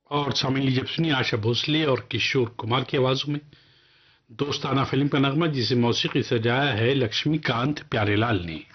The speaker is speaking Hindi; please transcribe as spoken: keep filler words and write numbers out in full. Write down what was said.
और शामिल लीजिए, अब सुनिए आशा भोसले और किशोर कुमार की आवाजों में दोस्ताना फिल्म का नगमा, जिसे मौसीकी सजाया है लक्ष्मीकांत प्यारेलाल ने।